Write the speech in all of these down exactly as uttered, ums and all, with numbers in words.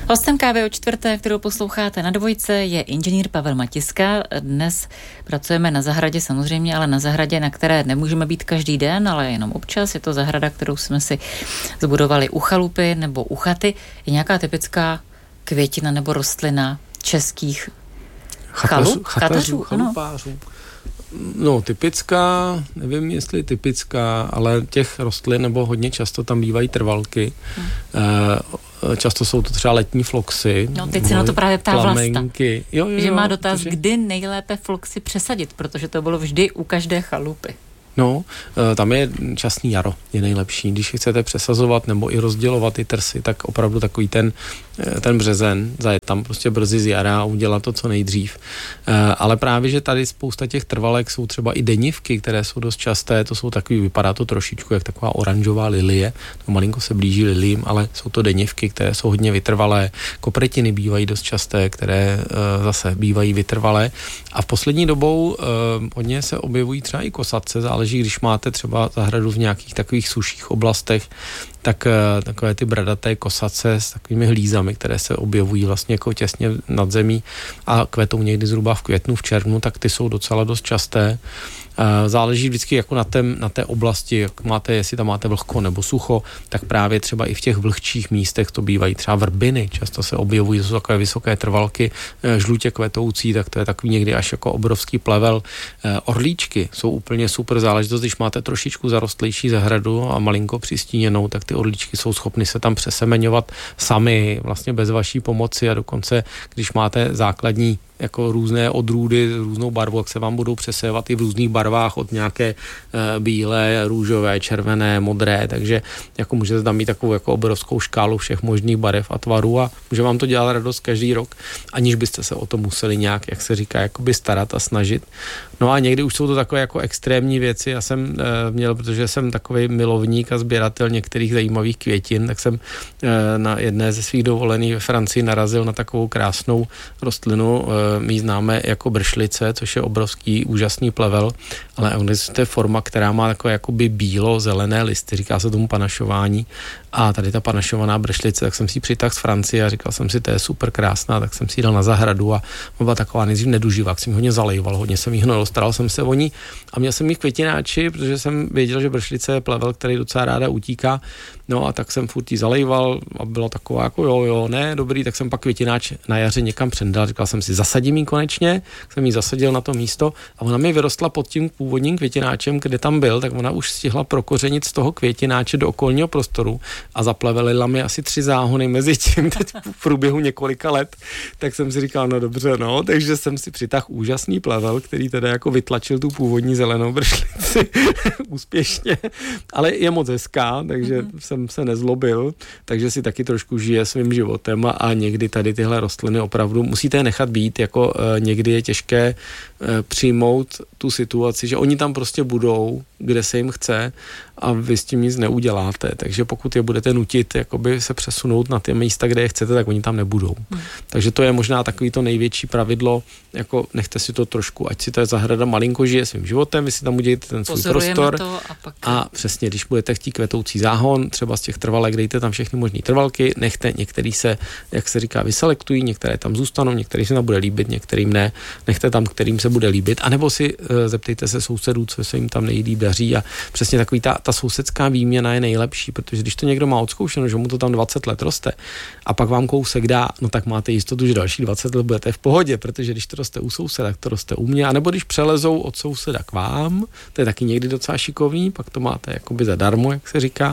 Hostem Kávy o čtvrté, kterou posloucháte na Dvojce, je inženýr Pavel Matiska. Dnes pracujeme na zahradě samozřejmě, ale na zahradě, na které nemůžeme být každý den, ale jenom občas. Je to zahrada, kterou jsme si zbudovali u chalupy nebo u chaty. Je nějaká typická květina nebo rostlina českých chalup? Chatařů, chalupářů. No, typická, nevím, jestli typická, ale těch rostlin, nebo hodně často tam bývají trvalky. Hmm. E, často jsou to třeba letní floxy. No, teď se na to právě ptá Vlasta. Jo, jo, že jo, má dotaz, protože... kdy nejlépe floxy přesadit, protože to bylo vždy u každé chalupy. No, tam je časný jaro, je nejlepší. Když chcete přesazovat nebo i rozdělovat ty trsy, tak opravdu takový ten, ten březen, zajet tam prostě brzy z jara a udělat to co nejdřív. Ale právě, že tady spousta těch trvalek jsou třeba i denivky, které jsou dost časté, to jsou takový, vypadá to trošičku jak taková oranžová lilie, no malinko se blíží lilím, ale jsou to denivky, které jsou hodně vytrvalé. Kopretiny bývají dost časté, které zase bývají vytrvalé. A v poslední dobou hodně se objevují třeba i kosatce, záleží, když máte třeba zahradu v nějakých takových suších oblastech, tak takové ty bradaté kosace s takovými hlízami, které se objevují vlastně jako těsně nad zemí a kvetou někdy zhruba v květnu, v červnu, tak ty jsou docela dost časté. Záleží vždycky jako na, tém, na té oblasti, jak máte, jestli tam máte vlhko nebo sucho, tak právě třeba i v těch vlhčích místech to bývají třeba vrbiny, často se objevují, to jsou takové vysoké trvalky, žlutě kvetoucí, tak to je takový někdy až jako obrovský plevel. Orlíčky jsou úplně super záležitost, když máte trošičku zarostlejší zahradu a malinko přistíněnou, tak ty orlíčky jsou schopny se tam přesemeňovat sami, vlastně bez vaší pomoci a dokonce, když máte základní jako různé odrůdy, různou barvu, jak se vám budou přesévat i v různých barvách od nějaké e, bílé, růžové, červené, modré, takže jako můžete tam mít takovou jako obrovskou škálu všech možných barev a tvarů a může vám to dělat radost každý rok, aniž byste se o to museli nějak, jak se říká, jakoby starat a snažit. No a někdy už jsou to takové jako extrémní věci. Já jsem e, měl, protože jsem takový milovník a sběratel některých zajímavých květin, tak jsem e, na jedné ze svých dovolených ve Francii narazil na takovou krásnou rostlinu, e, my ji známe jako bršlice, což je obrovský, úžasný plevel, ale to je forma, která má takové jakoby bílo-zelené listy, říká se tomu panašování. A tady ta panašovaná bršlice, tak jsem si ji přitáhl z Francie a říkal jsem si, to je super krásná, tak jsem si ji dal na zahradu a byla taková nejdřív neduživá, jsem ji hodně zalejval, hodně jsem jí hnojil, staral jsem se o ní a měl jsem ji v květináči, protože jsem věděl, že bršlice je plevel, který docela ráda utíká. No a tak jsem furt jí zalejval a bylo taková jako jo, jo, ne, dobrý, tak jsem pak květináč na jaře někam přendal, říkal jsem si, zasadím ji konečně, jsem ji zasadil na to místo a ona mi vyrostla pod tím původním květináčem, kde tam byl, tak ona už stihla prokořenit z toho květináče do okolního prostoru a zaplevelila mi asi tři záhony mezi tím teď v průběhu několika let, tak jsem si říkal, no dobře, no, takže jsem si přitáhl úžasný plevel, který teda jako vytlačil tu původní zelenou bršlici úspěšně, ale je moc hezká, takže mm-hmm. jsem se nezlobil, takže si taky trošku žije svým životem a, a někdy tady tyhle rostliny opravdu musíte je nechat být, jako e, někdy je těžké e, přijmout tu situaci, že oni tam prostě budou, kde se jim chce a vy s tím nic neuděláte, takže pokud je budete nutit jakoby se přesunout na ty místa, kde je chcete, tak oni tam nebudou. Hmm. Takže to je možná takový to největší pravidlo, jako nechte si to trošku, ať si ta zahrada malinko žije svým životem, vy si tam udějete ten svůj Pozorujeme prostor to a, pak... a přesně, když budete chtít kvetoucí záhon, třeba z těch trvalek, dejte tam všechny možné trvalky, nechte, některý se, jak se říká, vyselektují, některé tam zůstanou, některým se tam bude líbit, některým ne, nechte tam, kterým se bude líbit, anebo si uh, zeptejte se sousedů, co se jim tam nejlíp daří a přesně takový ta, ta sousedská výměna je nejlepší, protože když to někdo má odzkoušeno, že mu to tam dvacet let roste a pak vám kousek dá, no tak máte jistotu, že další dvacet let budete v pohodě, protože když to roste u souseda, tak to roste u mě, anebo když přelezou od souseda k vám, to je taky někdy docela šikovný, pak to máte jakoby zadarmo, jak se říká.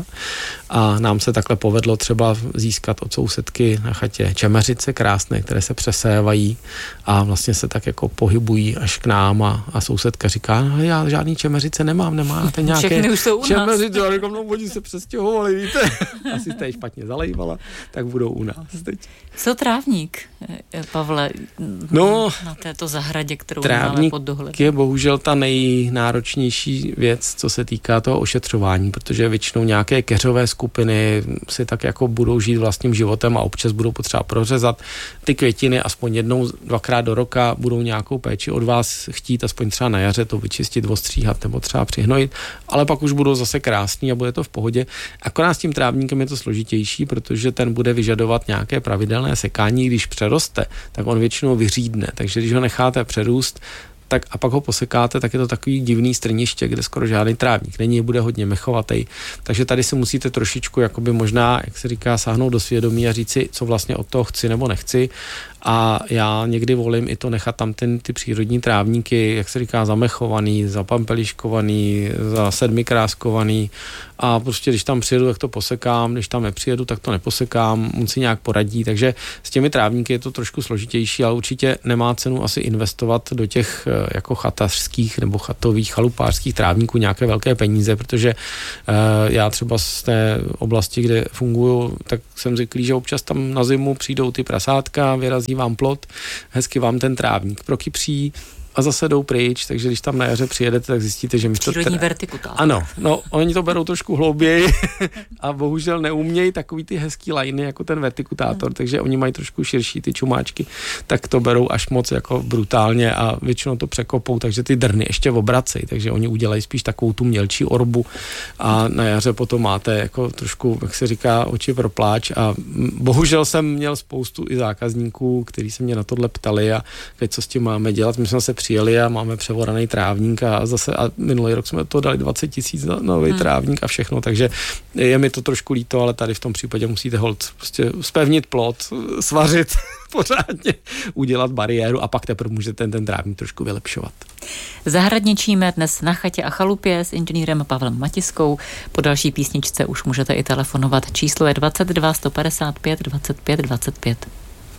A nám se takhle povedlo třeba získat od sousedky na chatě čemeřice krásné, které se přesévají a vlastně se tak jako pohybují až k nám a, a sousedka říká, no, já žádný čemeřice nemám, nemáte nějaké všechny už jsou u nás. Čemeřice, já říkám, no oni se přestěhovali, víte, asi jste je špatně zalejvala, tak budou u nás teď. Co trávník, Pavle, no, na této zahradě, kterou trávník máme pod dohledem? je bohužel ta nejnáročnější věc, co se týká toho ošetřování, protože většinou nějaké keřové skupiny si tak jako budou žít vlastním životem a občas budou potřeba prořezat ty květiny, aspoň jednou, dvakrát do roka budou nějakou péči od vás chtít, aspoň třeba na jaře to vyčistit, ostříhat nebo třeba přihnojit. hnojit, ale pak už budou zase krásný a bude to v pohodě. Akorát s tím trávníkem je to složitější, protože ten bude vyžadovat nějaké pravidelné sekání, když přeroste, tak on většinou vyřídne, takže když ho necháte přerůst, tak a pak ho posekáte, tak je to takový divný strniště, kde skoro žádný trávník není, bude hodně mechovatý. Takže tady si musíte trošičku jakoby možná, jak se říká, sáhnout do svědomí a říct si, co vlastně od toho chci nebo nechci. A já někdy volím i to nechat tam ten, ty přírodní trávníky, jak se říká, zamechovaný, zapampeliškovaný, za sedmikráskovaný a prostě když tam přijedu, tak to posekám, když tam nepřijedu, tak to neposekám, on si nějak poradí, takže s těmi trávníky je to trošku složitější, ale určitě nemá cenu asi investovat do těch jako chatařských nebo chatových, chalupářských trávníků nějaké velké peníze, protože uh, já třeba z té oblasti, kde funguju, tak jsem zvyklý, že občas tam na zimu přijdou ty prasátka, vyrazí vám plot, hezky vám ten trávník prokypří a zase jdou pryč, takže když tam na jaře přijedete, tak zjistíte, že mi to... Přírodní vertikutátor. Ano, no, oni to berou trošku hlouběji a bohužel neumějí takový ty hezký lajny jako ten vertikutátor, hmm. takže oni mají trošku širší ty čumáčky, tak to berou až moc jako brutálně a většinou to překopou, takže ty drny ještě obracej, takže oni udělají spíš takovou tu mělčí orbu a na jaře potom máte jako trošku, jak se říká, oči pro pláč a bohužel jsem měl spoustu i zákazníků, kteří se mě na tohle ptali a teď co s tím máme dělat, my jsme se přijeli a máme převoraný trávník a zase a minulý rok jsme to dali dvacet tisíc na nový hmm. trávník a všechno, takže je mi to trošku líto, ale tady v tom případě musíte holt prostě zpevnit plot, svařit pořádně, udělat bariéru a pak teprve můžete ten, ten trávník trošku vylepšovat. Zahradničíme dnes na chatě a chalupě s inženýrem Pavlem Matiskou. Po další písničce už můžete i telefonovat. Číslo je dvacet dva sto padesát pět dvacet pět dvacet pět.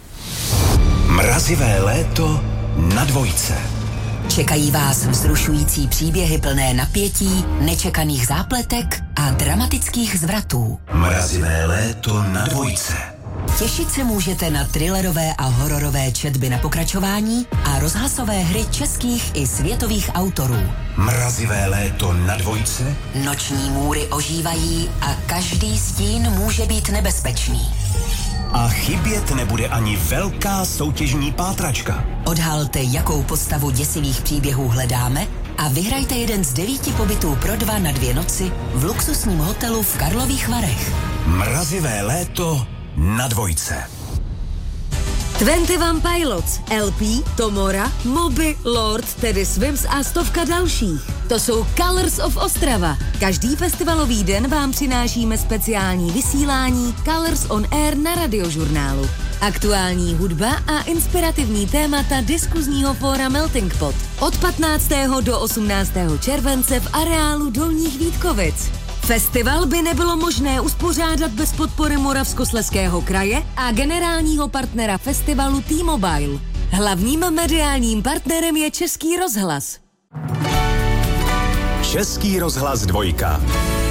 Mrazivé léto na dvojce. Čekají vás vzrušující příběhy plné napětí, nečekaných zápletek a dramatických zvratů. Mrazivé léto na dvojce. Těšit se můžete na thrillerové a hororové četby na pokračování a rozhlasové hry českých i světových autorů. Mrazivé léto na dvojce. Noční můry ožívají a každý stín může být nebezpečný. A chybět nebude ani velká soutěžní pátračka. Odhalte, jakou postavu děsivých příběhů hledáme a vyhrajte jeden z devíti pobytů pro dva na dvě noci v luxusním hotelu v Karlových Varech. Mrazivé léto na dvojce. dvacet jedna Pilots, L P, Tomora, Moby, Lord, tedy Swims a stovka dalších. To jsou Colors of Ostrava. Každý festivalový den vám přinášíme speciální vysílání Colors on Air na Radiožurnálu. Aktuální hudba a inspirativní témata diskuzního fóra Melting Pot. Od patnáctého do osmnáctého července v areálu Dolních Vítkovic. Festival by nebylo možné uspořádat bez podpory Moravskoslezského kraje a generálního partnera festivalu T-Mobile. Hlavním mediálním partnerem je Český rozhlas. Český rozhlas dvojka.